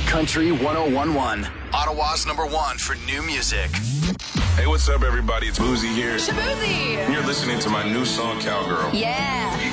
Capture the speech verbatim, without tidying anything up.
Country one oh one point one. Ottawa's number one for new music. Hey, what's up, everybody? It's Boozy here. Shaboozey! You're listening to my new song, Cowgirl. Yeah.